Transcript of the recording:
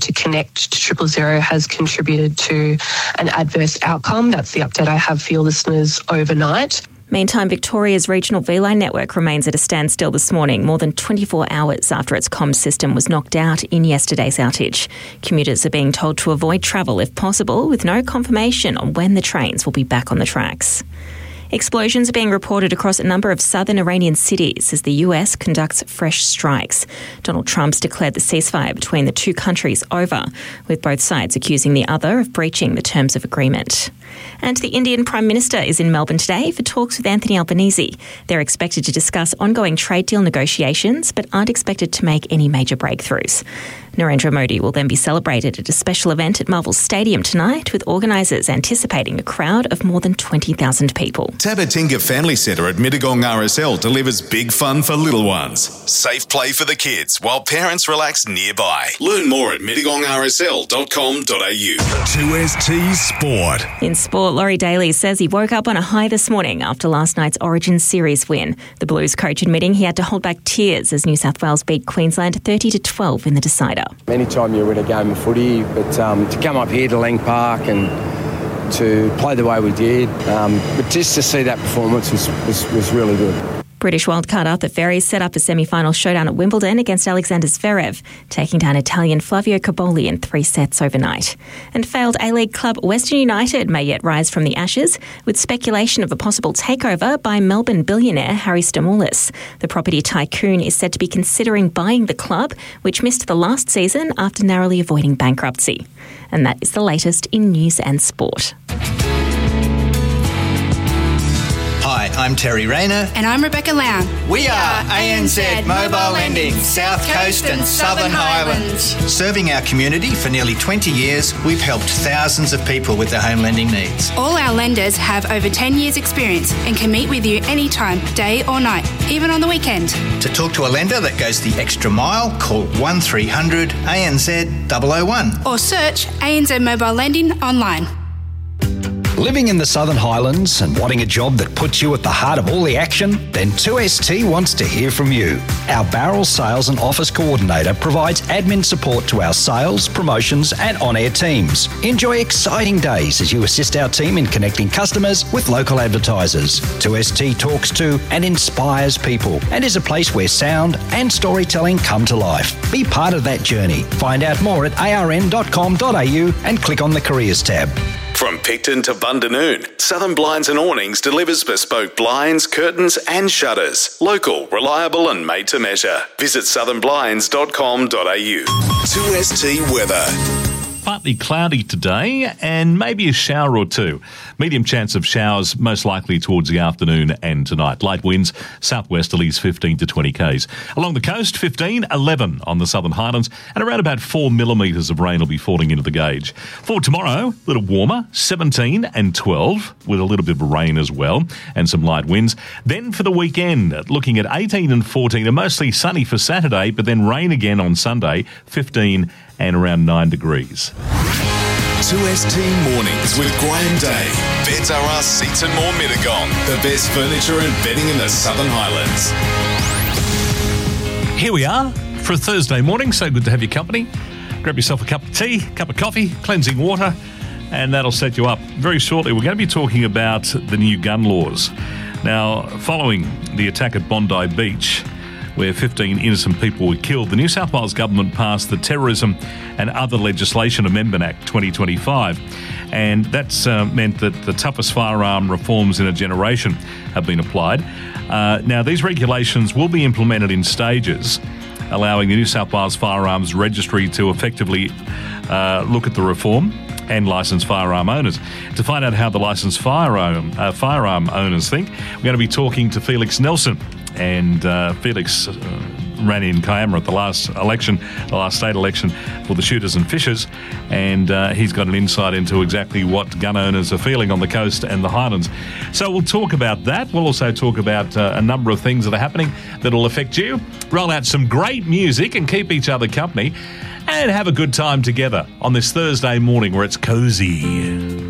to connect to 000 has contributed to an adverse outcome. That's the update I have for your listeners overnight. Meantime, Victoria's regional V-Line network remains at a standstill this morning, more than 24 hours after its comms system was knocked out in yesterday's outage. Commuters are being told to avoid travel if possible, with no confirmation on when the trains will be back on the tracks. Explosions are being reported across a number of southern Iranian cities as the US conducts fresh strikes. Donald Trump's declared the ceasefire between the two countries over, with both sides accusing the other of breaching the terms of agreement. And the Indian Prime Minister is in Melbourne today for talks with Anthony Albanese. They're expected to discuss ongoing trade deal negotiations, but aren't expected to make any major breakthroughs. Narendra Modi will then be celebrated at a special event at Marvel Stadium tonight, with organisers anticipating a crowd of more than 20,000 people. Tabatinga Family Centre at Mittagong RSL delivers big fun for little ones. Safe play for the kids while parents relax nearby. Learn more at mittagongrsl.com.au. 2ST Sport. In sport, Laurie Daly says he woke up on a high this morning after last night's Origin Series win. The Blues coach admitting he had to hold back tears as New South Wales beat Queensland 30-12 in the decider. Anytime you win a game of footy, but to come up here to Lang Park and to play the way we did, but just to see that performance was really good. British wildcard Arthur Ferry set up a semi-final showdown at Wimbledon against Alexander Zverev, taking down Italian Flavio Cobolli in 3 sets overnight. And failed A-League club Western United may yet rise from the ashes, with speculation of a possible takeover by Melbourne billionaire Harry Stamoulis. The property tycoon is said to be considering buying the club, which missed the last season after narrowly avoiding bankruptcy. And that is the latest in news and sport. Hi, I'm Terry Rayner. And I'm Rebecca Lown. We are ANZ Mobile Lending, South Coast and Southern Highlands. Serving our community for nearly 20 years, we've helped thousands of people with their home lending needs. All our lenders have over 10 years' experience and can meet with you anytime, day or night, even on the weekend. To talk to a lender that goes the extra mile, call 1300 ANZ 001. Or search ANZ Mobile Lending online. Living in the Southern Highlands and wanting a job that puts you at the heart of all the action? Then 2ST wants to hear from you. Our Barrel Sales and Office Coordinator provides admin support to our sales, promotions and on-air teams. Enjoy exciting days as you assist our team in connecting customers with local advertisers. 2ST talks to and inspires people and is a place where sound and storytelling come to life. Be part of that journey. Find out more at arn.com.au and click on the Careers tab. From Picton to Bundanoon, Southern Blinds and Awnings delivers bespoke blinds, curtains and shutters. Local, reliable and made to measure. Visit southernblinds.com.au. 2ST weather. Partly cloudy today and maybe a shower or two. Medium chance of showers most likely towards the afternoon and tonight. Light winds, southwesterlies 15 to 20 k's. Along the coast, 15, 11 on the Southern Highlands and around about 4 millimetres of rain will be falling into the gauge. For tomorrow, a little warmer, 17 and 12 with a little bit of rain as well and some light winds. Then for the weekend, looking at 18 and 14 and mostly sunny for Saturday, but then rain again on Sunday, 15 and around 9 degrees. 2ST Mornings with Graham Day. Beds R Us Seats and More Mittagong. The best furniture and bedding in the Southern Highlands. Here we are for a Thursday morning. So good to have your company. Grab yourself a cup of tea, cup of coffee, cleansing water, and that'll set you up. Very shortly, we're going to be talking about the new gun laws. Now, following the attack at Bondi Beach, where 15 innocent people were killed, the New South Wales government passed the Terrorism and Other Legislation Amendment Act 2025. And that's meant that the toughest firearm reforms in a generation have been applied. Now, these regulations will be implemented in stages, allowing the New South Wales Firearms Registry to effectively look at the reform and licensed firearm owners. To find out how the licensed firearm owners think, we're going to be talking to Felix Nelson. And Felix ran in Kiama at the last state election for the Shooters and Fishers, and he's got an insight into exactly what gun owners are feeling on the coast and the Highlands. So we'll talk about that. We'll also talk about a number of things that are happening that will affect you, roll out some great music and keep each other company, and have a good time together on this Thursday morning where it's cosy.